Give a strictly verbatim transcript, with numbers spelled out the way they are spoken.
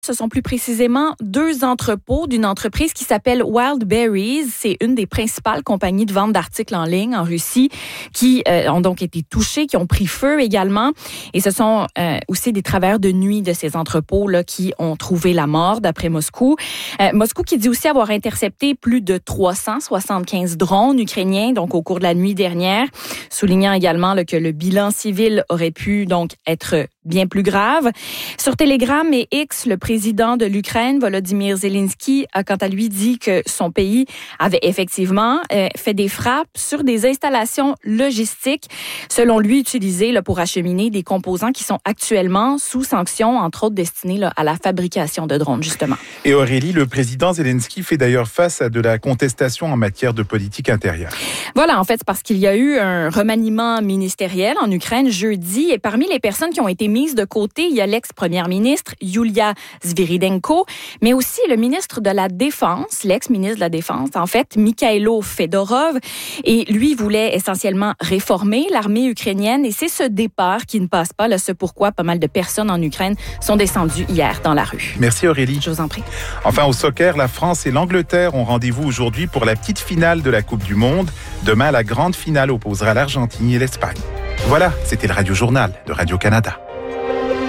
Ce sont plus précisément deux entrepôts d'une entreprise qui s'appelle Wildberries. C'est une des principales compagnies de vente d'articles en ligne en Russie qui euh, ont donc été touchées, qui ont pris feu également. Et ce sont euh, aussi des travailleurs de nuit de ces entrepôts là qui ont trouvé la mort, d'après Moscou. Euh, Moscou qui dit aussi avoir intercepté plus de trois cent soixante-quinze drones ukrainiens donc au cours de la nuit dernière, soulignant également là, que le bilan civil aurait pu donc être bien plus grave. Sur Telegram et X, le président de l'Ukraine, Volodymyr Zelensky, a quant à lui dit que son pays avait effectivement euh, fait des frappes sur des installations logistiques, selon lui utilisées là, pour acheminer des composants qui sont actuellement sous sanction, entre autres destinés là, à la fabrication de drones, justement. Et Aurélie, le président Zelensky fait d'ailleurs face à de la contestation en matière de politique intérieure. Voilà, en fait, c'est parce qu'il y a eu un remaniement ministériel en Ukraine jeudi, et parmi les personnes qui ont été mise de côté, il y a l'ex-première ministre Yulia Sviridenko, mais aussi le ministre de la Défense, l'ex-ministre de la Défense, en fait, Mikhailo Fedorov. Et lui voulait essentiellement réformer l'armée ukrainienne. Et c'est ce départ qui ne passe pas. Là, ce pourquoi pas mal de personnes en Ukraine sont descendues hier dans la rue. Merci Aurélie. Je vous en prie. Enfin, au soccer, la France et l'Angleterre ont rendez-vous aujourd'hui pour la petite finale de la Coupe du Monde. Demain, la grande finale opposera l'Argentine et l'Espagne. Voilà, c'était le Radio Journal de Radio-Canada.